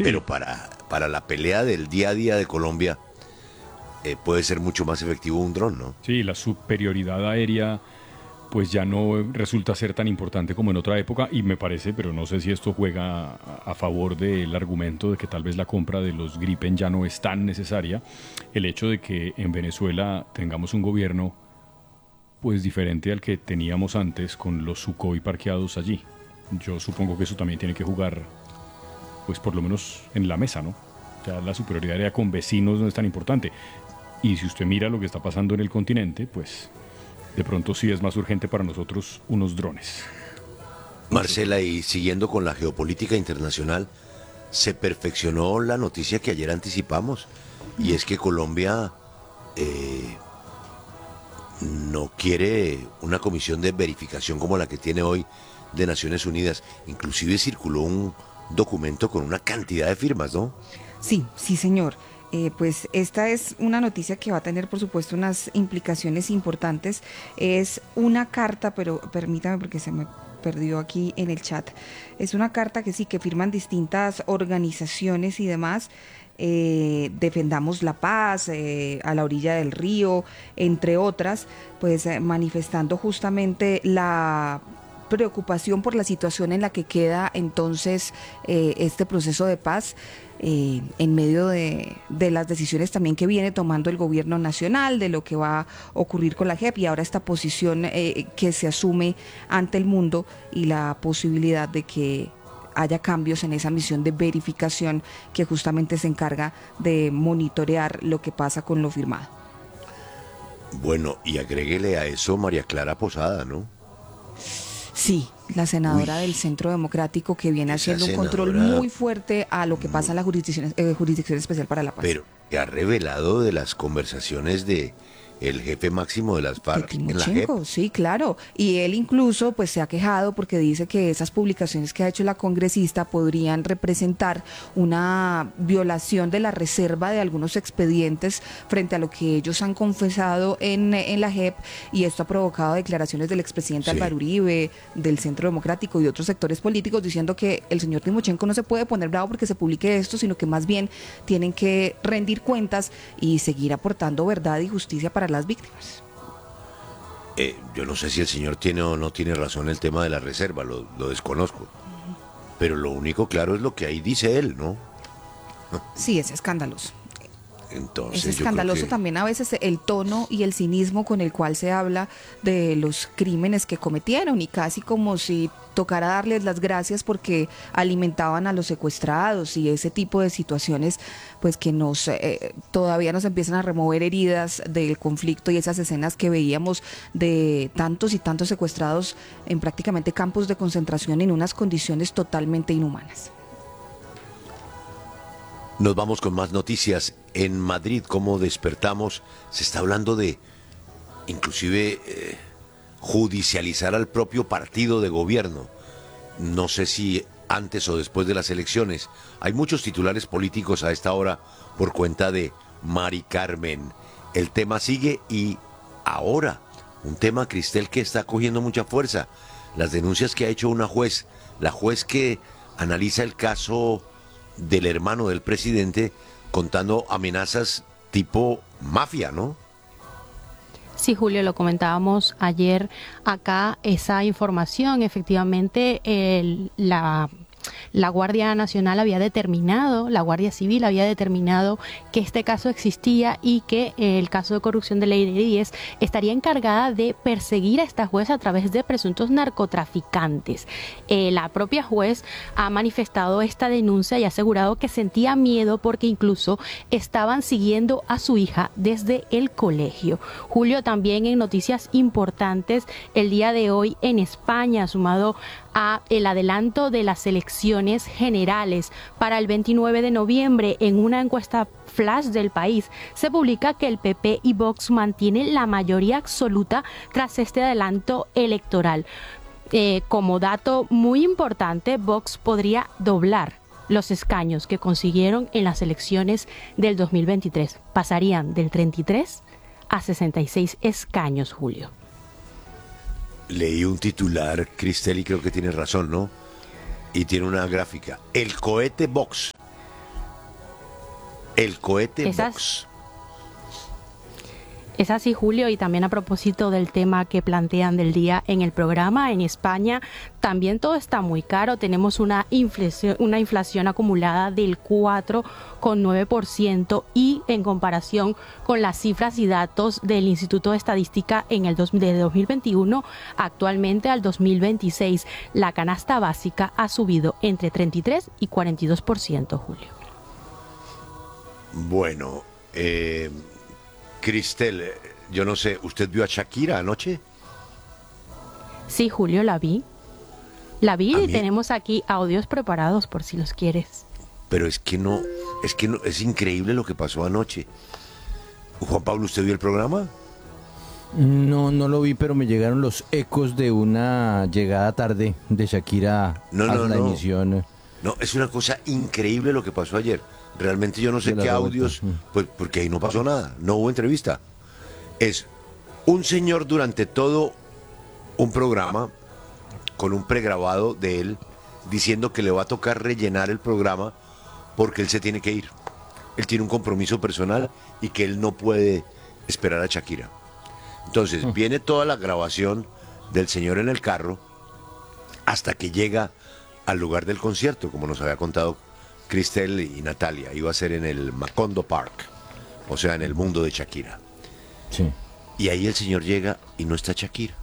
Sí. Pero para la pelea del día a día de Colombia puede ser mucho más efectivo un dron, ¿no? Sí, la superioridad aérea pues ya no resulta ser tan importante como en otra época y me parece, pero no sé si esto juega a favor del argumento de que tal vez la compra de los Gripen ya no es tan necesaria, el hecho de que en Venezuela tengamos un gobierno pues diferente al que teníamos antes con los Sukhoi parqueados allí. Yo supongo que eso también tiene que jugar pues por lo menos en la mesa, ¿no? O sea, la superioridad aérea con vecinos no es tan importante. Y si usted mira lo que está pasando en el continente, pues de pronto sí es más urgente para nosotros unos drones. Marcela, y siguiendo con la geopolítica internacional, se perfeccionó la noticia que ayer anticipamos, y es que Colombia no quiere una comisión de verificación como la que tiene hoy de Naciones Unidas. Inclusive circuló un documento con una cantidad de firmas, ¿no? Sí, sí, señor. Pues esta es una noticia que va a tener, por supuesto, unas implicaciones importantes. Es una carta, pero permítame porque se me perdió aquí en el chat. Es una carta que sí, que firman distintas organizaciones y demás. Defendamos la paz, a la orilla del río, entre otras, pues manifestando justamente la preocupación por la situación en la que queda entonces este proceso de paz en medio de las decisiones también que viene tomando el gobierno nacional, de lo que va a ocurrir con la JEP y ahora esta posición que se asume ante el mundo y la posibilidad de que haya cambios en esa misión de verificación que justamente se encarga de monitorear lo que pasa con lo firmado. Bueno, y agréguele a eso María Clara Posada, ¿no? Sí, la senadora del Centro Democrático que viene haciendo un control muy fuerte a lo que pasa en la Jurisdicción Especial para la Paz. Pero que ha revelado de las conversaciones de el jefe máximo de las FARC en la JEP. Sí, claro. Y él incluso pues se ha quejado porque dice que esas publicaciones que ha hecho la congresista podrían representar una violación de la reserva de algunos expedientes frente a lo que ellos han confesado en la JEP, y esto ha provocado declaraciones del expresidente Álvaro Uribe, del Centro Democrático y otros sectores políticos diciendo que el señor Timochenko no se puede poner bravo porque se publique esto, sino que más bien tienen que rendir cuentas y seguir aportando verdad y justicia para las víctimas. Yo no sé si el señor tiene o no tiene razón el tema de la reserva, lo desconozco. Pero lo único claro es lo que ahí dice él, ¿no? Sí, es escandaloso. Entonces, es escandaloso también a veces el tono y el cinismo con el cual se habla de los crímenes que cometieron, y casi como si tocara darles las gracias porque alimentaban a los secuestrados y ese tipo de situaciones, pues que todavía nos empiezan a remover heridas del conflicto y esas escenas que veíamos de tantos y tantos secuestrados en prácticamente campos de concentración en unas condiciones totalmente inhumanas. Nos vamos con más noticias. En Madrid, ¿cómo despertamos? Se está hablando de, inclusive, judicializar al propio partido de gobierno. No sé si antes o después de las elecciones. Hay muchos titulares políticos a esta hora por cuenta de Mari Carmen. El tema sigue y ahora, un tema, Cristel, que está cogiendo mucha fuerza. Las denuncias que ha hecho una juez, la juez que analiza el caso del hermano del presidente, contando amenazas tipo mafia, ¿no? Sí, Julio, lo comentábamos ayer acá, esa información, efectivamente, la Guardia Nacional había determinado, la Guardia Civil había determinado que este caso existía y que el caso de corrupción de Ley 10 estaría encargada de perseguir a esta juez a través de presuntos narcotraficantes. La propia juez ha manifestado esta denuncia y ha asegurado que sentía miedo porque incluso estaban siguiendo a su hija desde el colegio. Julio, también en noticias importantes, el día de hoy en España, sumado a el adelanto de las elecciones generales para el 29 de noviembre, en una encuesta flash del país, se publica que el PP y Vox mantienen la mayoría absoluta tras este adelanto electoral. Como dato muy importante, Vox podría doblar los escaños que consiguieron en las elecciones del 2023. Pasarían del 33 a 66 escaños, Julio. Leí un titular, Cristel, y creo que tiene razón, ¿no? Y tiene una gráfica. El cohete Vox el cohete Vox. Es así, Julio, y también a propósito del tema que plantean del día en el programa, en España también todo está muy caro. Tenemos una inflación acumulada del 4,9% y en comparación con las cifras y datos del Instituto de Estadística de 2021, actualmente al 2026, la canasta básica ha subido entre 33 y 42%, Julio. Bueno, Cristel, yo no sé, ¿usted vio a Shakira anoche? Sí, Julio, la vi y tenemos aquí audios preparados por si los quieres. Pero es que no, es increíble lo que pasó anoche. Juan Pablo, ¿usted vio el programa? No lo vi, pero me llegaron los ecos de una llegada tarde de Shakira a la emisión. No, es una cosa increíble lo que pasó ayer. Realmente yo no sé qué audios, pues porque ahí no pasó nada, no hubo entrevista. Es un señor durante todo un programa con un pregrabado de él diciendo que le va a tocar rellenar el programa porque él se tiene que ir. Él tiene un compromiso personal y que él no puede esperar a Shakira. Entonces viene toda la grabación del señor en el carro hasta que llega al lugar del concierto, como nos había contado Cristel y Natalia. Iba a ser en el Macondo Park, o sea, en el mundo de Shakira. Sí. Y ahí el señor llega y no está Shakira.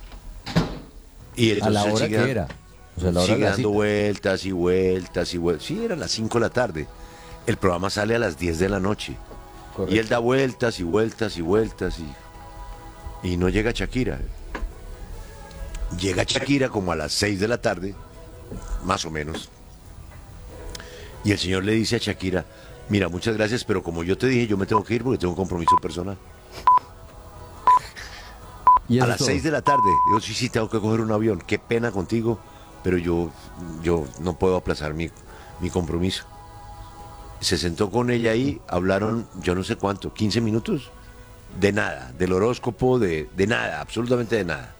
Y a la hora que era. O sea, la hora sigue dando vueltas y vueltas y vueltas. Sí, eran las 5 de la tarde. El programa sale a las 10 de la noche. Correcto. Y él da vueltas y vueltas y vueltas y no llega Shakira. Llega Shakira como a las 6 de la tarde, más o menos. Y el señor le dice a Shakira, mira, muchas gracias, pero como yo te dije, yo me tengo que ir porque tengo un compromiso personal. A las 6 de la tarde. Yo sí, tengo que coger un avión. Qué pena contigo, pero yo no puedo aplazar mi compromiso. Se sentó con ella ahí, hablaron yo no sé cuánto, 15 minutos, de nada, del horóscopo, de nada, absolutamente de nada.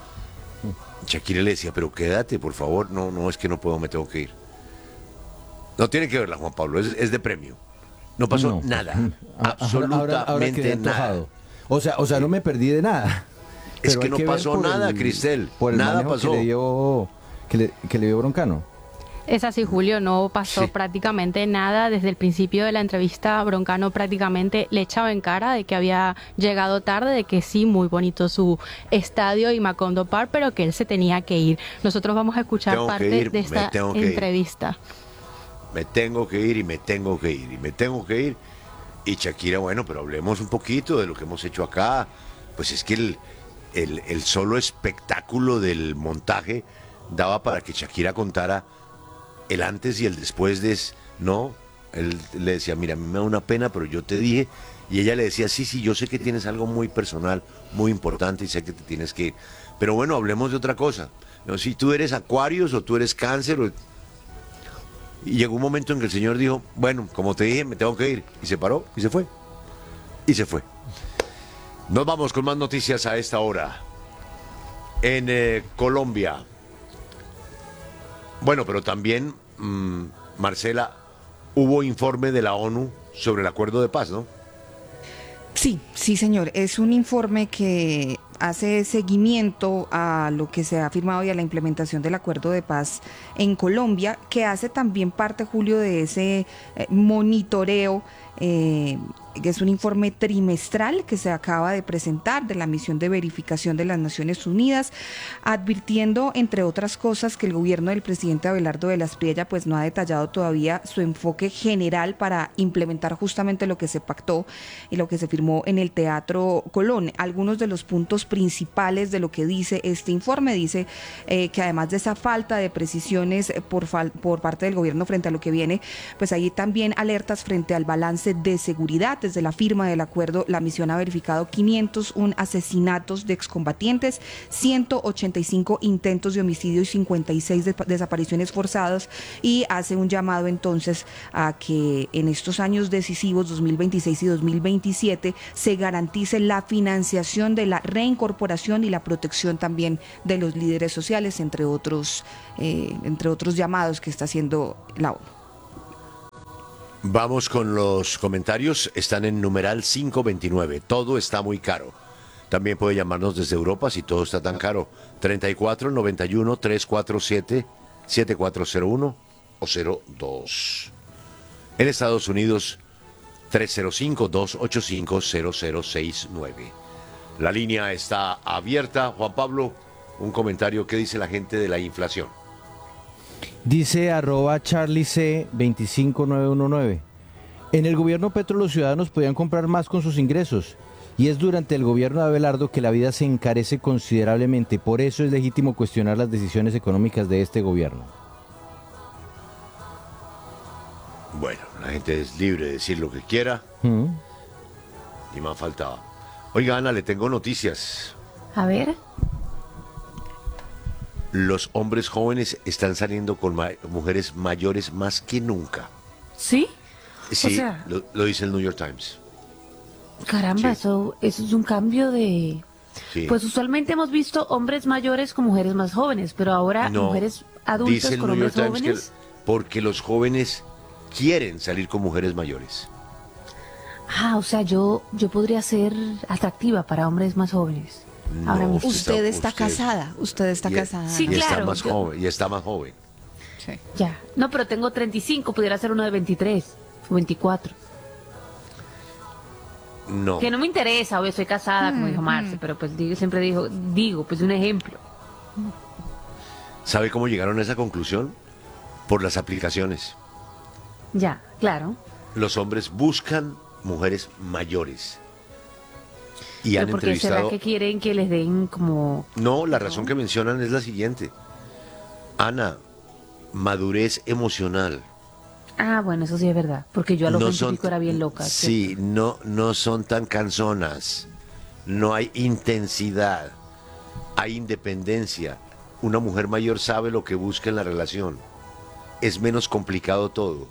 Shakira le decía, pero quédate, por favor. No, es que no puedo, me tengo que ir. No tiene que verla, Juan Pablo, es de premio. No pasó nada, absolutamente nada. O sea, no me perdí de nada. Es que no pasó nada, Cristel, nada pasó. Que le dio Broncano. Es así, Julio, no pasó prácticamente nada. Desde el principio de la entrevista, Broncano prácticamente le echaba en cara de que había llegado tarde, de que sí, muy bonito su estadio y Macondo Park, pero que él se tenía que ir. Nosotros vamos a escuchar parte de esta entrevista. Me tengo que ir y me tengo que ir y me tengo que ir. Y Shakira, bueno, pero hablemos un poquito de lo que hemos hecho acá. Pues es que el solo espectáculo del montaje daba para que Shakira contara el antes y el después de... No, él le decía, mira, a mí me da una pena, pero yo te dije... Y ella le decía, sí, yo sé que tienes algo muy personal, muy importante y sé que te tienes que ir. Pero bueno, hablemos de otra cosa. No, si tú eres Acuarios o tú eres Cáncer... Y llegó un momento en que el señor dijo, bueno, como te dije, me tengo que ir. Y se paró y se fue. Y se fue. Nos vamos con más noticias a esta hora. En Colombia. Bueno, pero también, Marcela, hubo informe de la ONU sobre el acuerdo de paz, ¿no? Sí, señor. Es un informe que hace seguimiento a lo que se ha firmado y a la implementación del acuerdo de paz en Colombia, que hace también parte, Julio, de ese monitoreo, que es un informe trimestral que se acaba de presentar de la misión de verificación de las Naciones Unidas, advirtiendo, entre otras cosas, que el gobierno del presidente Abelardo de la Espriella pues no ha detallado todavía su enfoque general para implementar justamente lo que se pactó y lo que se firmó en el Teatro Colón. Algunos de los puntos principales de lo que dice este informe, dice que además de esa falta de precisiones por parte del gobierno frente a lo que viene, pues hay también alertas frente al balance de seguridad. Desde la firma del acuerdo, la misión ha verificado 501 asesinatos de excombatientes, 185 intentos de homicidio y 56 desapariciones forzadas, y hace un llamado entonces a que en estos años decisivos, 2026 y 2027, se garantice la financiación de la reincorporación y la protección también de los líderes sociales, entre otros llamados que está haciendo la ONU. Vamos con los comentarios. Están en numeral 529. Todo está muy caro. También puede llamarnos desde Europa si todo está tan caro. 34 91 347 7401 o 02. En Estados Unidos, 305-285-0069. La línea está abierta. Juan Pablo, un comentario. ¿Qué dice la gente de la inflación? Dice @CharlieC25919. En el gobierno Petro los ciudadanos podían comprar más con sus ingresos. Y es durante el gobierno de Abelardo que la vida se encarece considerablemente. Por eso es legítimo cuestionar las decisiones económicas de este gobierno. Bueno, la gente es libre de decir lo que quiera. Y más faltaba. Oiga, Ana, le tengo noticias. A ver. Los hombres jóvenes están saliendo con mujeres mayores más que nunca. ¿Sí? Sí, o sea, lo dice el New York Times. Caramba, Sí. eso es un cambio de... Sí. Pues usualmente hemos visto hombres mayores con mujeres más jóvenes, pero ahora No, mujeres adultas dice el con New York hombres Times jóvenes. porque los jóvenes quieren salir con mujeres mayores. O sea, yo podría ser atractiva para hombres más jóvenes. Ahora No, mismo. Usted está casada, usted está y- casada. Sí, y está claro, más yo- joven, y está más joven. Sí. Ya. No, pero tengo 35, pudiera ser uno de 23 o 24. No. Que no me interesa, obvio, soy casada, como dijo Marce, pero pues siempre digo, pues un ejemplo. ¿Sabe cómo llegaron a esa conclusión? Por las aplicaciones. Ya, claro. Los hombres buscan mujeres mayores. Y Pero han ¿por qué será entrevistado... que quieren que les den como... No, la razón que mencionan es la siguiente. Ana, madurez emocional. Bueno, eso sí es verdad, porque yo a los No 20 y pico era bien loca. Sí, no son tan canzonas. No hay intensidad. Hay independencia. Una mujer mayor sabe lo que busca en la relación. Es menos complicado todo.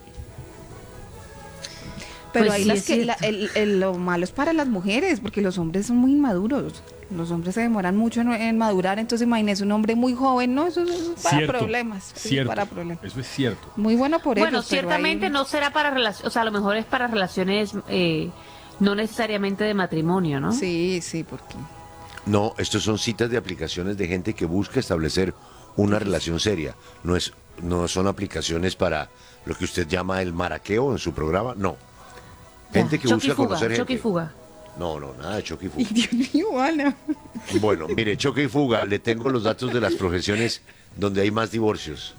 Pero Pues ahí sí, las es que cierto. lo malo es para las mujeres, porque los hombres son muy inmaduros. Los hombres se demoran mucho en madurar, entonces imagínese un hombre muy joven, ¿no? Eso es para Cierto, problemas. Eso es cierto. para problemas. Eso es cierto. Muy bueno por Bueno, ellos, pero ciertamente ahí- no será para relaciones, o sea, a lo mejor es para relaciones no necesariamente de matrimonio, ¿no? Sí, sí, porque... No, estos son citas de aplicaciones de gente que busca establecer una relación seria. No son aplicaciones para lo que usted llama el maraqueo en su programa. No. Gente que choque y busca fuga, conocer choque y gente. fuga. No, nada de choque y fuga. Y Dios mío, Ana. Bueno, mire, choque y fuga, le tengo los datos de las profesiones donde hay más divorcios.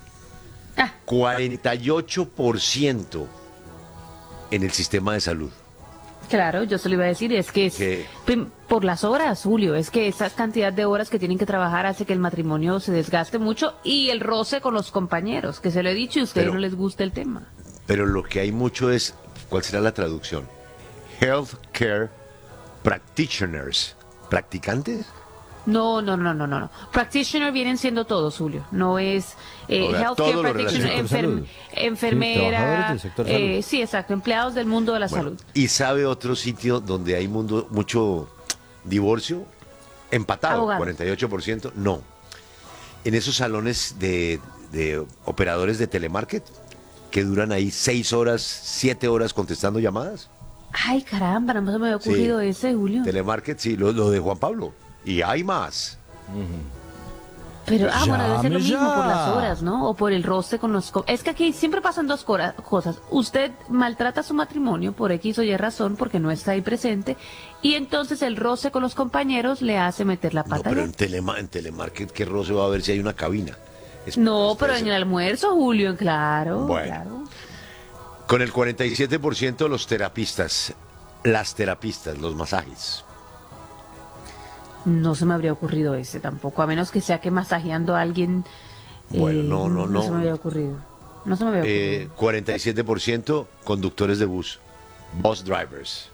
48% en el sistema de salud. Claro, yo se lo iba a decir, es que es Que- por las horas, Julio, es que esa cantidad de horas que tienen que trabajar hace que el matrimonio se desgaste mucho y el roce con los compañeros, que se lo he dicho y a ustedes Pero- no les gusta el tema. Pero lo que hay mucho es, ¿cuál será la traducción? Healthcare practitioners. ¿Practicantes? No. Practitioner vienen siendo todos, Julio. No es O sea, healthcare todo lo practitioner, relacionado. Sector salud. enfermera. Sí, trabajadores del sector salud. Sí, exacto, empleados del mundo de la Bueno, salud. ¿y sabe otro sitio donde hay mucho divorcio? Empatado, Abogados. 48%. No. En esos salones de operadores de telemarket que duran ahí 6 horas, 7 horas contestando llamadas. Ay, caramba, no se me había Sí. ocurrido ese, Julio. Telemarket, sí, lo de Juan Pablo. Y hay más. Pero, bueno, debe ser lo Llame mismo por ya. las horas, ¿no? O por el roce con los... Es que aquí siempre pasan dos cosas. Usted maltrata su matrimonio por X o Y razón porque no está ahí presente y entonces el roce con los compañeros le hace meter la No, pata. pero allá. en telemarket, ¿qué roce va a ver si hay una cabina? No, pero en el almuerzo, Julio, claro. Bueno. Claro. Con el 47% los terapistas, las terapistas, los masajes. No se me habría ocurrido ese tampoco, a menos que sea que masajeando a alguien... Bueno, no. No se me había ocurrido. No se me había ocurrido. 47% conductores de bus, bus drivers.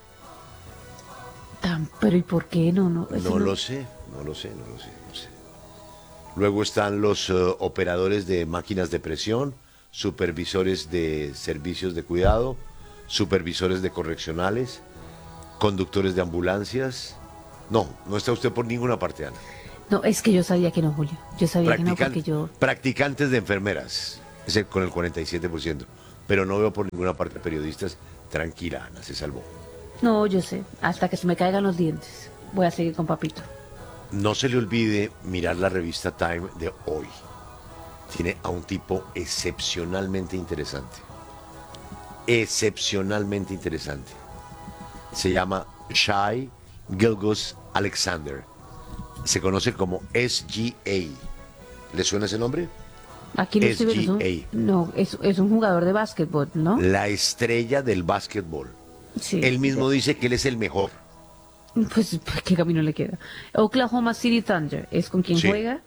Pero ¿y por qué? Ese No lo sé. Luego están los operadores de máquinas de presión, supervisores de servicios de cuidado, supervisores de correccionales, conductores de ambulancias. No está usted por ninguna parte, Ana. No, es que yo sabía que no, Julio. Yo sabía que no porque yo... Practicantes de enfermeras, ese con el 47%. pero no veo por ninguna parte periodistas. Tranquila, Ana, se salvó. No, yo sé, hasta que se me caigan los dientes. Voy a seguir con papito. No se le olvide mirar la revista Time de hoy. Tiene a un tipo excepcionalmente interesante. Excepcionalmente interesante. Se llama Shai Gilgeous-Alexander. Se conoce como SGA. ¿Le suena ese nombre? Aquí no estoy viendo. No, es un jugador de básquetbol, ¿no? La estrella del básquetbol. Sí. Él mismo dice que él es el mejor. Pues, ¿qué camino le queda? Oklahoma City Thunder es con quien Sí. juega.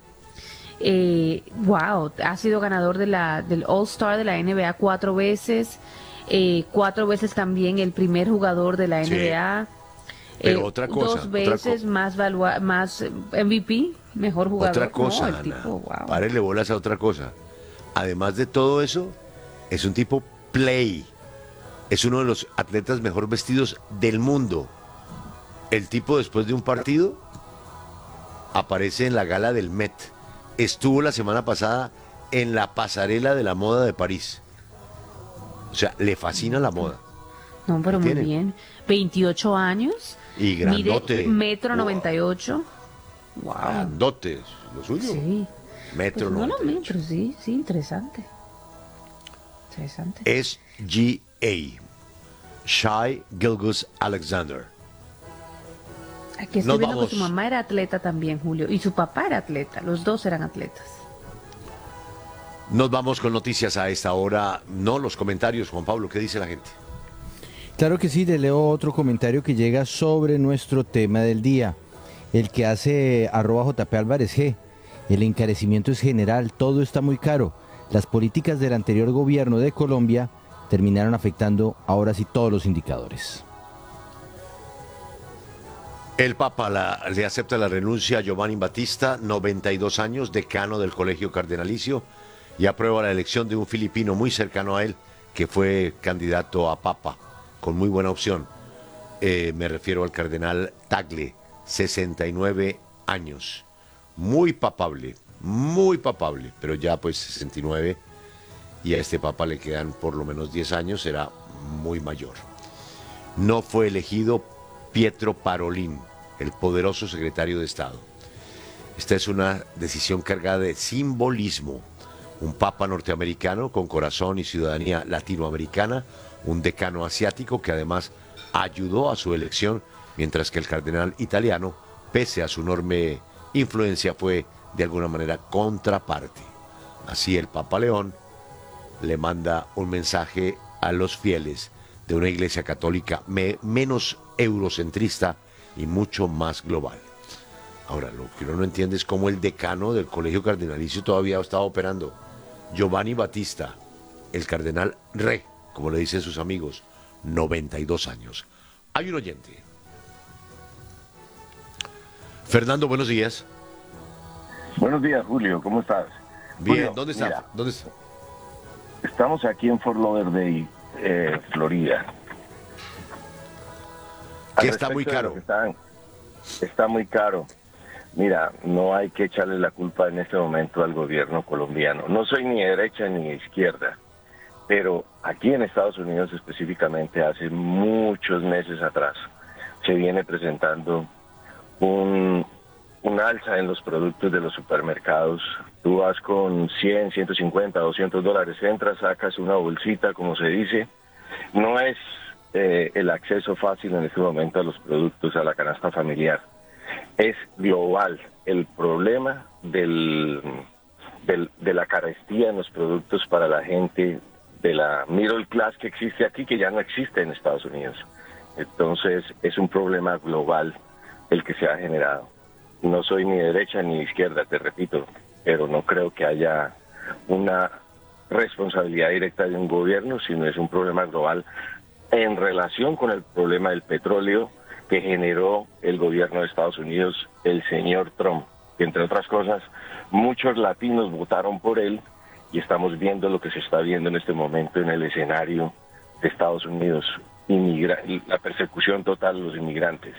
Wow, ha sido ganador del All-Star de la NBA 4 veces. 4 veces también el primer jugador de la Sí. NBA. Pero otra cosa. 2 veces más MVP, mejor jugador. Otra cosa, No, el Ana. tipo, wow. Párele bolas a otra cosa. Además de todo eso, es un tipo play. Es uno de los atletas mejor vestidos del mundo. El tipo, después de un partido, aparece en la gala del Met. Estuvo la semana pasada en la pasarela de la moda de París. O sea, le fascina la moda. No, pero muy ¿Tiene? bien. 28 años. Y grandote. Mide 1,98 m. Wow. Grandotes, lo suyo. Sí. Metro Pues no lo 98. metro, sí, interesante. Interesante. SGA. Shai Gilgeous-Alexander. Aquí estoy Nos viendo vamos. que su mamá era atleta también, Julio, y su papá era atleta. Los dos eran atletas. Nos vamos con noticias a esta hora. No, los comentarios, Juan Pablo, ¿qué dice la gente? Claro que sí, le leo otro comentario que llega sobre nuestro tema del día. El que hace @JP Álvarez G. El encarecimiento es general, todo está muy caro. Las políticas del anterior gobierno de Colombia terminaron afectando ahora sí todos los indicadores. El Papa le acepta la renuncia a Giovanni Battista, 92 años, decano del Colegio Cardenalicio, y aprueba la elección de un filipino muy cercano a él, que fue candidato a Papa, con muy buena opción. Me refiero al cardenal Tagle, 69 años. Muy papable, pero ya pues 69, y a este Papa le quedan por lo menos 10 años, será muy mayor. No fue elegido Pietro Parolin, el poderoso secretario de Estado. Esta es una decisión cargada de simbolismo. Un papa norteamericano con corazón y ciudadanía latinoamericana, un decano asiático que además ayudó a su elección, mientras que el cardenal italiano, pese a su enorme influencia, fue de alguna manera contraparte. Así el Papa León le manda un mensaje a los fieles de una iglesia católica menos eurocentrista y mucho más global. Ahora, lo que uno no entiende es cómo el decano del Colegio Cardenalicio todavía estaba operando. Giovanni Battista, el cardenal Re, como le dicen sus amigos, 92 años. Hay un oyente. Fernando, buenos días. Buenos días, Julio, ¿cómo estás? Bien, Julio, ¿dónde está? mira, ¿Dónde está? estamos aquí en Fort Lauderdale, Florida. Que Al está muy respecto de caro. lo que está muy caro. Mira, no hay que echarle la culpa en este momento al gobierno colombiano. No soy ni de derecha ni de izquierda, pero aquí en Estados Unidos específicamente, hace muchos meses atrás, se viene presentando un alza en los productos de los supermercados. Tú vas con 100, 150, 200 dólares, entras, sacas una bolsita, como se dice. No es el acceso fácil en este momento a los productos, a la canasta familiar. Es global el problema de la carestía en los productos para la gente de la middle class que existe aquí, que ya no existe en Estados Unidos. Entonces es un problema global el que se ha generado. No soy ni de derecha ni de izquierda, te repito, pero no creo que haya una responsabilidad directa de un gobierno, sino es un problema global en relación con el problema del petróleo que generó el gobierno de Estados Unidos, el señor Trump, que entre otras cosas muchos latinos votaron por él, y estamos viendo lo que se está viendo en este momento en el escenario de Estados Unidos, la persecución total de los inmigrantes.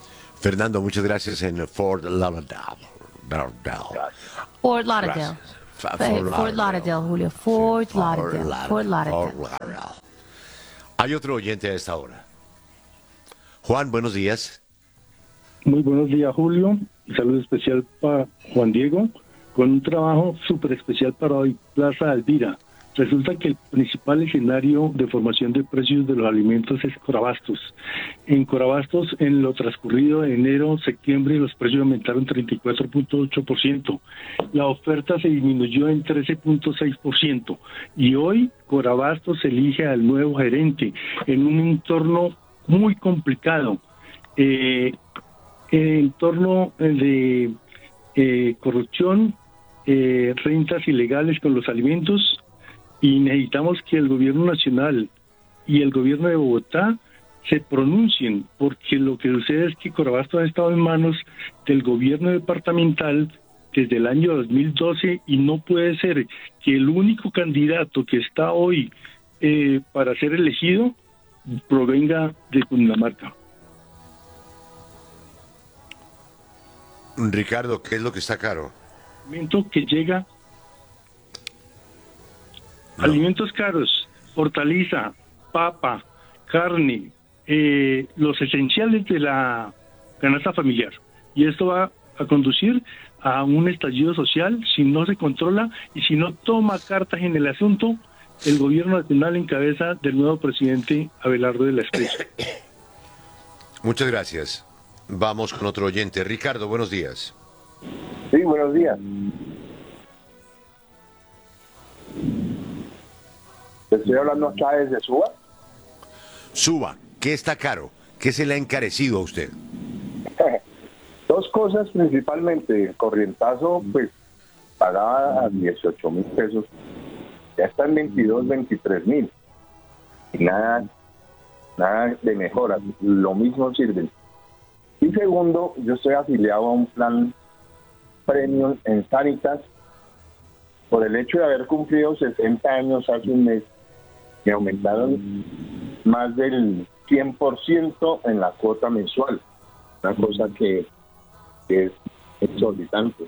Fernando, muchas gracias en Fort Lauderdale. Fort Lauderdale. Gracias. Fort Lauderdale, Julio. Fort Lauderdale. Hay otro oyente a esta hora. Juan, buenos días. Muy buenos días, Julio. Saludo especial para Juan Diego, con un trabajo súper especial para hoy, Plaza Alvira. Resulta que el principal escenario de formación de precios de los alimentos es Corabastos. En Corabastos, en lo transcurrido de enero, septiembre, los precios aumentaron 34.8%. La oferta se disminuyó en 13.6%. Y hoy Corabastos elige al nuevo gerente en un entorno muy complicado. Entorno de corrupción, rentas ilegales con los alimentos, y necesitamos que el gobierno nacional y el gobierno de Bogotá se pronuncien, porque lo que sucede es que Corabastos ha estado en manos del gobierno departamental desde el año 2012 y no puede ser que el único candidato que está hoy para ser elegido provenga de Cundinamarca. Ricardo, ¿qué es lo que está caro? Alimento que llega, alimentos caros, hortaliza, papa, carne, los esenciales de la canasta familiar. Y esto va a conducir a un estallido social si no se controla y si no toma cartas en el asunto el gobierno nacional en cabeza del nuevo presidente Abelardo de la Espriella. Muchas gracias. Vamos con otro oyente. Ricardo, buenos días. Sí, buenos días. Estoy hablando acá desde Suba. Suba, ¿qué está caro? ¿Qué se le ha encarecido a usted? Dos cosas principalmente. Corrientazo, pues, pagaba a 18.000 pesos. Ya está en 22, 23.000. Y nada de mejora. Lo mismo sirve. Y segundo, yo estoy afiliado a un plan premium en Sanitas. Por el hecho de haber cumplido 60 años hace un mes, me aumentaron más del 100% en la cuota mensual. Una cosa que es exorbitante.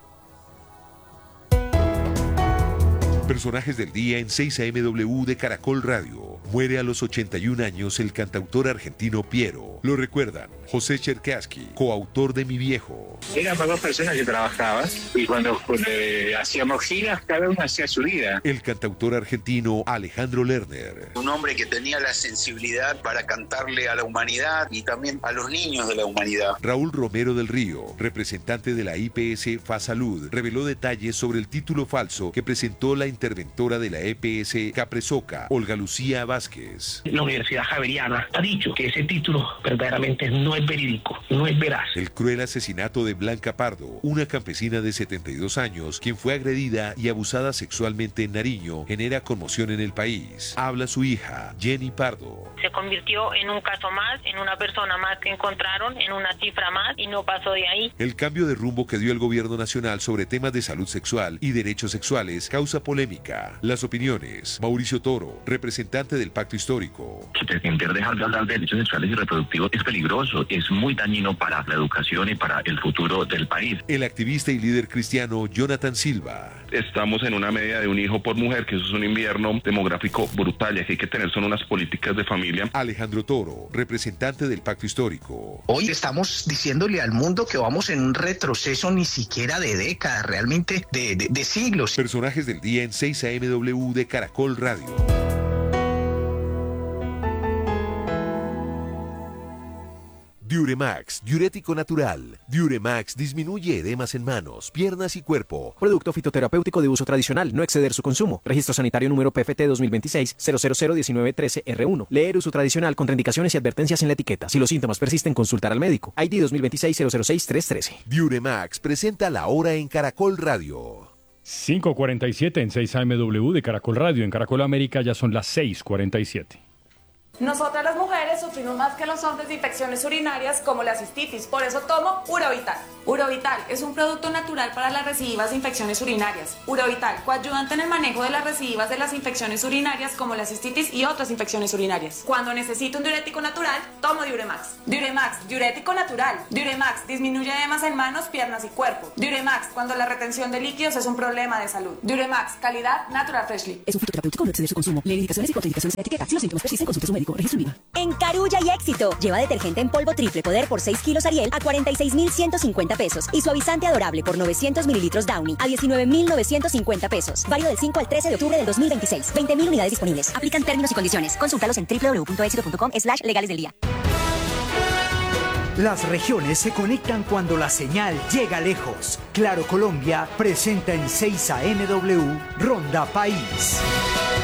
Personajes del día en 6 AMW de Caracol Radio. Muere a los 81 años el cantautor argentino Piero. Lo recuerdan José Cherkassky, coautor de Mi Viejo. Éramos dos personas que trabajaban y cuando hacíamos giras, cada uno hacía su vida. El cantautor argentino Alejandro Lerner. Un hombre que tenía la sensibilidad para cantarle a la humanidad y también a los niños de la humanidad. Raúl Romero del Río, representante de la IPS FASalud, reveló detalles sobre el título falso que presentó la interventora de la EPS Capresoca, Olga Lucía Vázquez. La Universidad Javeriana ha dicho que ese título verdaderamente no es verídico, no es veraz. El cruel asesinato de Blanca Pardo, una campesina de 72 años, quien fue agredida y abusada sexualmente en Nariño, genera conmoción en el país. Habla su hija, Jenny Pardo. Se convirtió en un caso más, en una persona más que encontraron, en una cifra más y no pasó de ahí. El cambio de rumbo que dio el gobierno nacional sobre temas de salud sexual y derechos sexuales causa polémica. Las opiniones. Mauricio Toro, representante del Pacto Histórico. Pretender dejar de hablar de derechos sexuales y reproductivos es peligroso, es muy dañino para la educación y para el futuro del país. El activista y líder cristiano Jonathan Silva. Estamos en una media de un hijo por mujer, que eso es un invierno demográfico brutal, y aquí hay que tener son unas políticas de familia. Alejandro Toro, representante del Pacto Histórico. Hoy estamos diciéndole al mundo que vamos en un retroceso ni siquiera de décadas, realmente de siglos. Personajes del día en 6 AMW de Caracol Radio. Diuremax, diurético natural. Diuremax disminuye edemas en manos, piernas y cuerpo. Producto fitoterapéutico de uso tradicional, no exceder su consumo. Registro sanitario número PFT 2026-0001913-R1. Leer uso tradicional, contraindicaciones y advertencias en la etiqueta. Si los síntomas persisten, consultar al médico. ID 2026-006-313. Diuremax presenta La Hora en Caracol Radio. 5:47 en 6 AMW de Caracol Radio. En Caracol América ya son las 6:47. Nosotras las mujeres sufrimos más que los hombres de infecciones urinarias como la cistitis, por eso tomo Urovital. Urovital es un producto natural para las recidivas de infecciones urinarias. Urovital, coayudante en el manejo de las recidivas de las infecciones urinarias como la cistitis y otras infecciones urinarias. Cuando necesito un diurético natural, tomo Diuremax. Diuremax, diurético natural. Diuremax, disminuye edemas en manos, piernas y cuerpo. Diuremax, cuando la retención de líquidos es un problema de salud. Diuremax, calidad Natural Freshly. Es un fitoterapéutico, no exceder su consumo. Lee indicaciones y contraindicaciones de etiqueta. Si los síntomas persisten, consulte a su médico. Registro IVA. En Carulla y Éxito, lleva detergente en polvo triple poder por 6 kilos Ariel a 46.150 pesos y suavizante adorable por 900 mililitros Downy a 19.950 pesos. Válido del 5 al 13 de octubre del 2026. 20.000 unidades disponibles. Aplican términos y condiciones. Consúltalos en www.exito.com/legales del día. Las regiones se conectan cuando la señal llega lejos. Claro Colombia presenta en 6 AM Ronda País.